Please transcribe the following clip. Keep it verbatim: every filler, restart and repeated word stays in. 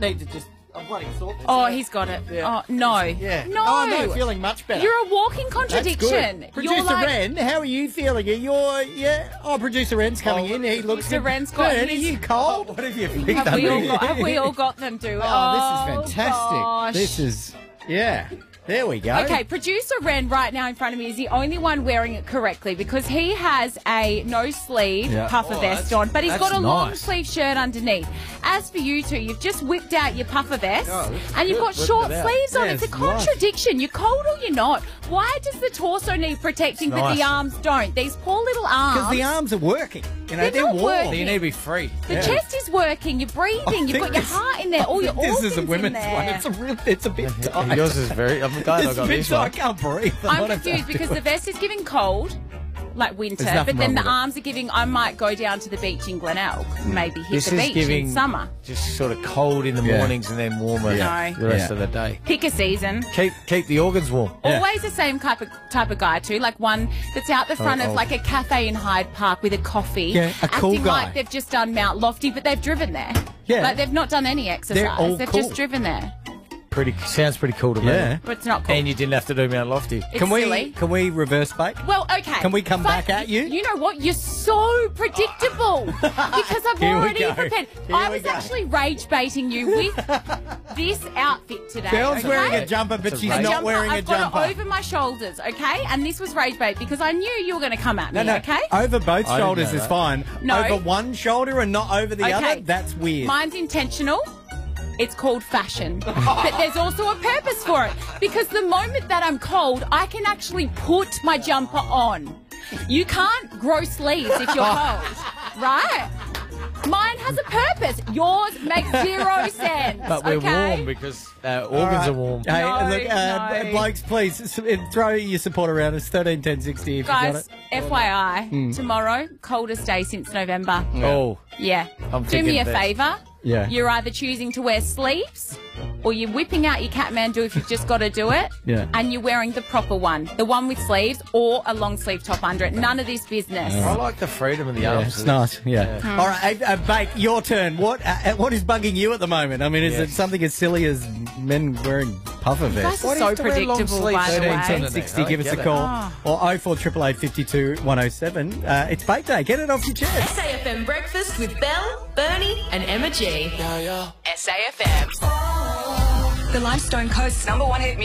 need to just... I'm bloody sore. Oh, he's got it. Yeah. Oh, no. Yeah. No. Oh, no, feeling much better. You're a walking That's contradiction. good. Producer You're like, Ren, how are you feeling? You're, yeah. Oh, Producer Ren's coming Oh, in. He looks... Producer Ren's got Ren, are his- you cold? What have you picked Have up? we, all got, have we all got them, do we? Oh, this is fantastic. Gosh. This is... Yeah. There we go. Okay, producer Ren right now in front of me is the only one wearing it correctly because he has a no-sleeve Yeah. puffer Oh, vest that's- on, but he's got that's a nice. long-sleeve shirt underneath. As for you two, you've just whipped out your puffer vest Oh, that's and you've good. got Whipped short it out. sleeves on. Yeah, It's a it's nice. contradiction. You're cold or you're not. Why does the torso need protecting It's but the nice. arms don't? These poor little arms. Because the arms are working. You know, They're they're, not warm. working. You need to be free. The Yeah. chest is working. You're breathing. You've think got your this- heart in there. All your This organs is a women's in there. one. It's a real, it's a bit tight. Yours is very... I'm glad I It's a got bit this tight. I one. can't breathe. I'm What am I confused because doing? the vest is giving cold, like winter, There's nothing but then wrong the with it. arms are giving, I might go down to the beach in Glenelg, maybe hit This the is beach giving in summer. just sort of cold in the Yeah. mornings and then warmer Yeah. the rest Yeah. of the day. Pick a season. Keep keep the organs warm. Yeah. Always the same type of type of guy too, like one that's out the front Oh, of oh. like a cafe in Hyde Park with a coffee, Yeah, a cool acting guy. like they've just done Mount Lofty, but they've driven there. Yeah. Like they've not done any exercise. all They've cool. just driven there. Pretty sounds pretty cool to me. Yeah. But it's not cool. And you didn't have to do Mount Lofty. It's Can we silly. can we reverse bait? Well, okay. Can we come But back at you? You know what? You're so predictable because I've Here we already go. prepared. Here I we was go. actually rage baiting you with this outfit today. Belle's okay? wearing a jumper, but It's a she's rage- not Jumper, wearing a I've jumper. got it over my shoulders, okay? And this was rage bait because I knew you were going to come at no, me, no. okay? Over both I didn't shoulders know is that. fine. No. Over one shoulder and not over the Okay. other, that's weird. Mine's intentional. It's called fashion. But there's also a purpose for it. Because the moment that I'm cold, I can actually put my jumper on. You can't grow sleeves if you're cold, right? Mine has a purpose. Yours makes zero sense. But we're okay? warm because our All organs right. are warm. Hey, No, look, uh, no. blokes, please s- uh, throw your support around. It's thirteen ten sixty if Guys, you got it. F Y I, Hmm. tomorrow, coldest day since November. Oh, Yeah. I'm Do me thinking a that. favour. Yeah. You're either choosing to wear sleeves or you're whipping out your Catmandu if you've just got to do it. Yeah. And you're wearing the proper one, the one with sleeves or a long sleeve top under it. None of this business. I like the freedom of the Yeah, arms. it's nice. Yeah. All right, uh, uh, Bake, your turn. What uh, what is bugging you at the moment? I mean, is Yeah. it something as silly as men wearing puffer You vests? guys are Why do you so have to wear long predictable, sleeves? by the thirteen way. ten sixty, I don't give us a get it. call. Or oh four eight eight eight, five two, one oh seven. Uh, it's Bake Day. Get it off your chest. S A F M Breakfast with Belle, Bernie, and Emma G. S A F M. The Limestone Coast's number one hit